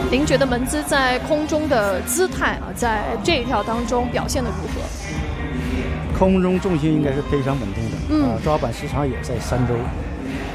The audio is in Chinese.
您觉得门兹在空中的姿态啊，在这一跳当中表现得如何？ 空中重心应该是非常稳定的，抓板时长也在3周。